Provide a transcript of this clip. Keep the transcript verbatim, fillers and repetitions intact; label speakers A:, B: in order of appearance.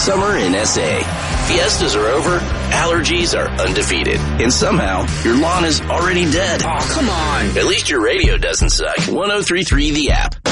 A: summer in S A. Fiestas are over, allergies are undefeated, and somehow your lawn is already dead.
B: Oh, come on.
A: At least your radio doesn't suck. one oh three point three The App.